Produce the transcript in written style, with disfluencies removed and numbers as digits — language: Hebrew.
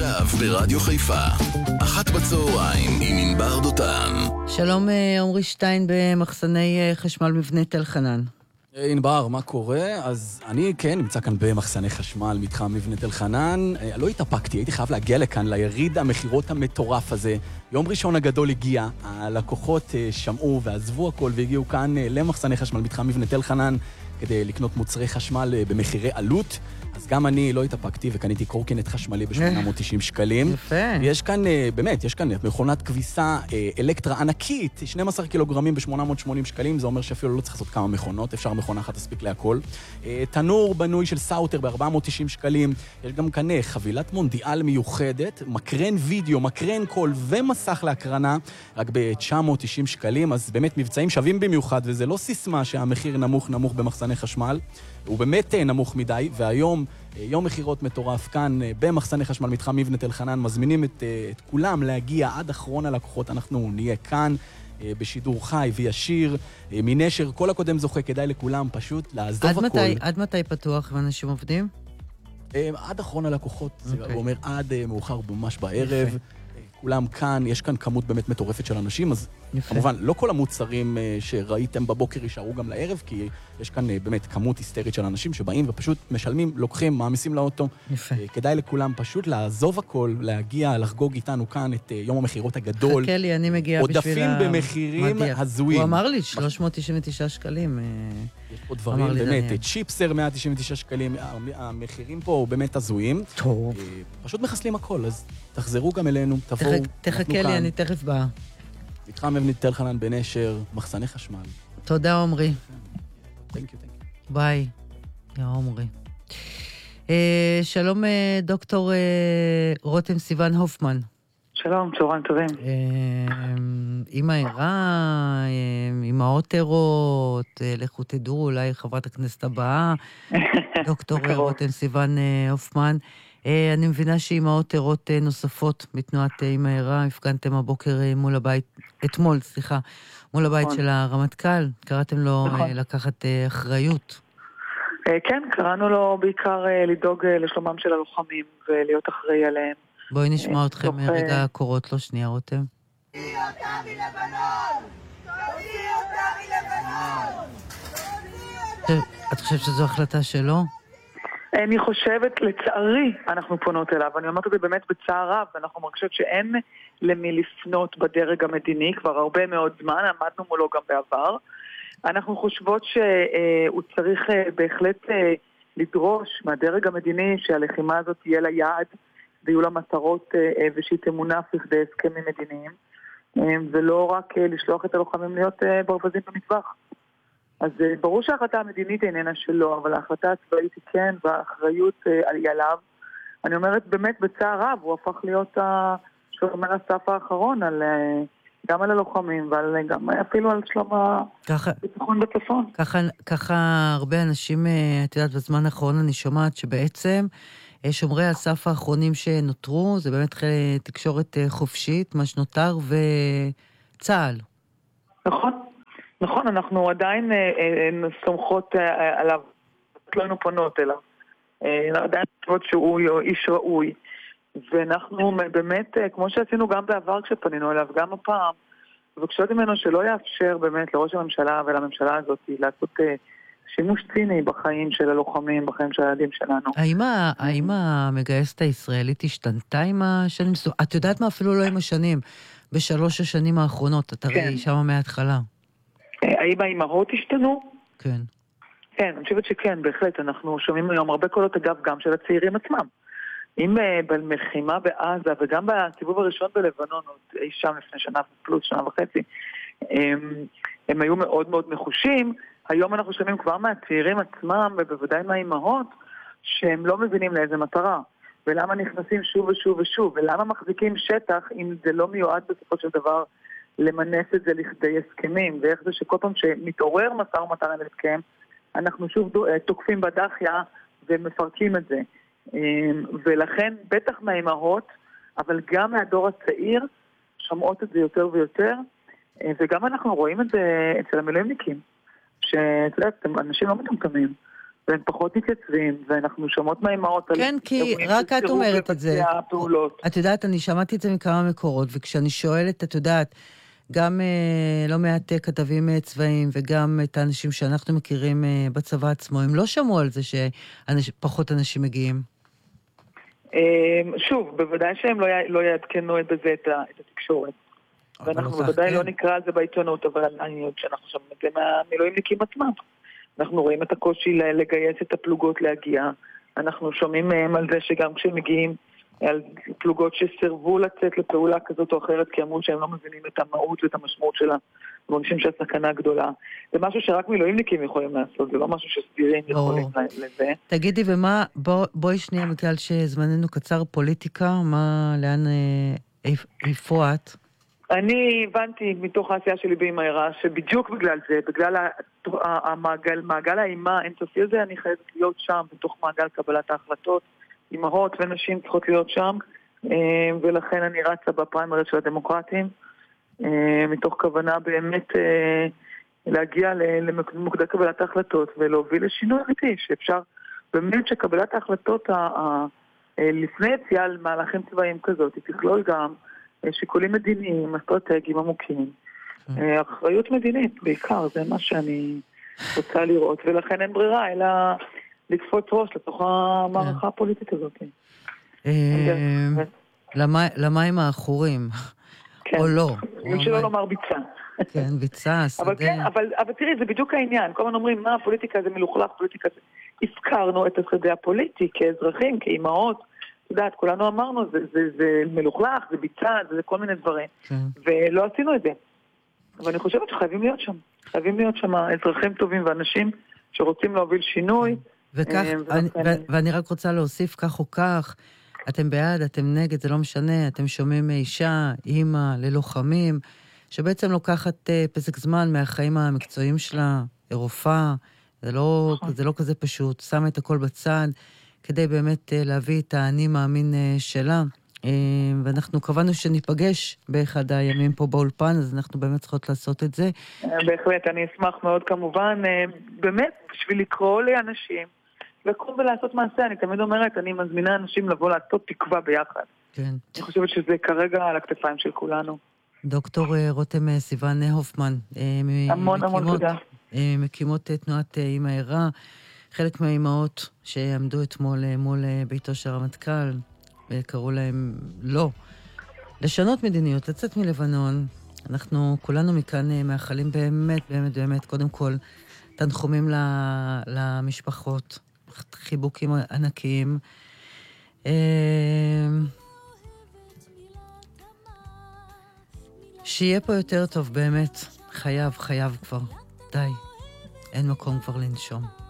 עכשיו ברדיו חיפה, 13:00 עם ענבר דותן. שלום עומרי שטיין במחסני חשמל מבנה תל חנן. ענבר, מה קורה? אז אני נמצא כאן במחסני חשמל, מתחם מבנה תל חנן. לא התאפקתי, הייתי חייב להגיע לכאן, ליריד המחירות המטורף הזה. יום ראשון הגדול הגיע, הלקוחות שמעו ועזבו הכל והגיעו כאן למחסני חשמל, מתחם מבנה תל חנן, כדי לקנות מוצרי חשמל במחירי עלות. אז גם אני לא התאפקתי וקניתי קורקינט חשמלי ב-890 שקלים. יפה. יש כאן, באמת, יש כאן מכונת כביסה אלקטרה ענקית, 12 קילוגרמים ב-880 שקלים, זה אומר שאפילו לא צריך לעשות כמה מכונות, אפשר מכונה אחת תספיק להכל. תנור בנוי של סאוטר ב-490 שקלים, יש גם כאן חבילת מונדיאל מיוחדת, מקרן וידאו, מקרן קול ומסך להקרנה, רק ב-990 שקלים, אז באמת מבצעים שווים במיוחד, וזה לא סיסמה שהמחיר נמוך במחסני חשמל, הוא באמת נמוך מדי, והיום יום מחירות מטורף כאן במחסני חשמל מתחם מבנה תל חנן, מזמינים את כולם להגיע עד אחרון הלקוחות, אנחנו נהיה כאן בשידור חי וישיר, מנשר, כל הקודם זוכה, כדאי לכולם פשוט לעזוב הכל. עד מתי פתוח ואנשים עובדים? עד אחרון הלקוחות, זה אומר עד מאוחר ממש בערב. כולם כאן, יש כאן כמות באמת מטורפת של אנשים, אז כמובן, לא כל המוצרים שראיתם בבוקר יישארו גם לערב, כי יש כאן באמת כמות היסטרית של אנשים שבאים ופשוט משלמים, לוקחים, מעמיסים לאוטו. יפה. כדאי לכולם פשוט לעזוב הכל, להגיע, לחגוג איתנו כאן את יום המחירות הגדול. חכה לי, אני מגיעה בשביל עודפים במחירים הזויים. הוא אמר לי 399 שקלים. יש פה דברים, באמת, צ'יפסר 199 שקלים, המחירים פה באמת הזויים. טוב. פשוט מחסלים הכל, אז תחזרו גם אלינו, תבואו. תחכה לי, אני תכף באה. מתחם מבנה תל חנן בנשר, מחסני חשמל. תודה עומרי. Thank you. ביי. יא עומרי. שלום דוקטור רותם סיוון הופמן. שלום, צהריים טובים. אמא ערה, אמהות ערות, לכו תדעו, אולי חברת הכנסת הבאה, דוקטור רותם סיוון הופמן. אני מבינה שאמהות ערות נוספות מתנועת אמא ערה, הפגנתם הבוקר אתמול, מול הבית של הרמטכ"ל, קראתם לו לקחת אחריות. כן, קראנו לו בעיקר לדאוג לשלומם של הלוחמים ולהיות אחראי עליהם. בואי נשמע אתכם רגע קורות לו, שנייה רותם. תוציאי אותה מלבנון! תוציאי אותה מלבנון! את חושבת שזו החלטה שלו? אני חושבת, לצערי, אנחנו פונות אליו. אני אומרת את זה באמת בצער רב, ואנחנו מרגישות שאין למי לפנות בדרג המדיני, כבר הרבה מאוד זמן, עמדנו מולו גם בעבר. אנחנו חושבות שהוא צריך בהחלט לדרוש מהדרג המדיני שהלחימה הזאת תהיה לה יעד, ויהיו לה מטרות ושהיא תמונף לכדי הסכמים מדיניים, ולא רק לשלוח את הלוחמים להיות ברווזים במטווח. אז ברור שההחלטה המדינית איננה שלו, אבל ההחלטה הצבאית היא כן, והאחריות היא עליו. אני אומרת באמת בצער רב, הוא הפך להיות שומר הסף האחרון גם על הלוחמים, וגם אפילו על שלום הביטחון בצפון. ככה הרבה אנשים, את יודעת, בזמן האחרון אני שומעת שבעצם שומרי הסף האחרונים שנותרו, זה באמת תקשורת חופשית, מה שנותר, וצה"ל. נכון, אנחנו עדיין סומכות עליו, לא היינו פונות אליו. עדיין חושבות שהוא איש ראוי. ואנחנו באמת, כמו שעשינו גם בעבר כשפנינו אליו, גם הפעם, ובקשות ממנו שלא יאפשר באמת לראש הממשלה ולממשלה הזאת לעשות שימוש ציני בחיים של הלוחמים, בחיים של הילדים שלנו. האם המגייסת הישראלית השתנתה עם השנים? את יודעת מה? אפילו לא עם השנים. בשלוש השנים האחרונות, את הרי שמה מההתחלה. האם האימהות השתנו? כן. כן, אני חושבת שכן, בהחלט. אנחנו שומעים היום הרבה קולות, אגב, גם של הצעירים עצמם. אם במלחמה בעזה, וגם בסיבוב הראשון בלבנון, אי שם לפני שנה פלוס, שנה וחצי, הם היו מאוד מאוד מחושים. היום אנחנו שומעים כבר מהצעירים עצמם, ובוודאי מהאימהות, שהם לא מבינים לאיזה מטרה. ולמה נכנסים שוב ושוב ושוב, ולמה מחזיקים שטח אם זה לא מיועד בסופו של דבר למנס את זה לכדי הסכמים, ואיך זה שכל פעם שמתעורר משא ומתן על הסכם, אנחנו שוב תוקפים בדחיה ומפרקים את זה. ולכן בטח מהאימהות, אבל גם מהדור הצעיר, שומעות את זה יותר ויותר, וגם אנחנו רואים את זה אצל המילואימניקים, שאתה יודעת, אנשים לא מטומטמים. והם פחות מתייצבים, ואנחנו שומעות מהאימהות על... כן, כי רק את אומרת את זה. את יודעת, אני שמעתי את זה מכמה מקורות, וכשאני שואלת, את יודעת, גם לא מעט כתבים צבאיים, וגם את האנשים שאנחנו מכירים בצבא עצמו, הם לא שמעו על זה שפחות אנשים מגיעים. שוב, בוודאי שהם לא יעדכנו בזה את התקשורת. ואנחנו בוודאי לא נקרא על זה בעיתונות, אבל אני יודעת שאנחנו שומעים את זה מהמילואימניקים עצמם. אנחנו רואים את הקושי לגייס את הפלוגות להגיע. אנחנו שומעים מהם על זה שגם כשהם מגיעים על פלוגות שסירבו לצאת לפעולה כזאת או אחרת, כי אמרו שהם לא מבינים את המהות ואת המשמעות שלה, ומרגישים שהסכנה גדולה. זה משהו שרק מילואימניקים יכולים לעשות, זה לא משהו שסדירים יכולים לזה. תגידי, ומה, בואי שנייה, בגלל שזמננו קצר, פוליטיקה, לאן, איפה את? אני הבנתי מתוך העשייה שלי באימהרה, שבדיוק בגלל זה, בגלל מעגל האימה האינסופי הזה, אני חייבת להיות שם, בתוך מעגל קבלת ההחלטות. אימהות ונשים צריכות להיות שם, ולכן אני רצה בפריימריז של הדמוקרטים, מתוך כוונה באמת להגיע למוקדי קבלת ההחלטות, ולהוביל לשינוי אמיתי, שאפשר באמת שקבלת ההחלטות לפני יציאה על מהלכים צבאיים כזאת, תכלול גם שיקולים מדיניים, אסטרטגיים עמוקים, אחריות מדינית בעיקר, זה מה שאני רוצה לראות, ולכן אין ברירה, אלא לקפוץ ראש לתוך המערכה הפוליטית הזאת. למים האחורים, או לא. שלא לומר ביצה. כן, ביצה, שדה. אבל תראי, זה בדיוק העניין. כל הזמן אומרים, מה, הפוליטיקה זה מלוכלך, פוליטיקה זה... הזכרנו את השדה הפוליטי כאזרחים, כאימהות. את יודעת, כולנו אמרנו, זה מלוכלך, זה ביצה, זה כל מיני דברים. ולא עשינו את זה. אבל אני חושבת שחייבים להיות שם. חייבים להיות שם אזרחים טובים ואנשים שרוצים להוביל שינוי. ואני רק רוצה להוסיף כך או כך, אתם בעד, אתם נגד, זה לא משנה, אתם שומעים אישה, אימא, ללוחמים, שבעצם לוקחת פסק זמן מהחיים המקצועיים שלה, רופאה, זה לא כזה פשוט, שמה את הכל בצד, כדי באמת להביא את האני מאמין שלה, ואנחנו קבענו שניפגש באחד הימים פה באולפן, אז אנחנו באמת צריכות לעשות את זה. בהחלט, אני אשמח מאוד כמובן, באמת, בשביל לקרוא לאנשים, לקרוא ולעשות מעשה, אני תמיד אומרת, אני מזמינה אנשים לבוא לעשות תקווה ביחד. כן. אני חושבת שזה כרגע על הכתפיים של כולנו. דוקטור רותם סיוון הופמן, המון תודה. מקימות תנועת אימהרה, חלק מהאימהות שעמדו אתמול מול ביתו של הרמטכ"ל, וקראו להם לא. לשנות מדיניות, לצאת מלבנון. אנחנו כולנו מכאן מאחלים באמת, באמת, באמת, קודם כל, תנחומים למשפחות, חיבוקים ענקיים. שיהיה פה יותר טוב, באמת. חייב כבר. די. אין מקום כבר לנשום.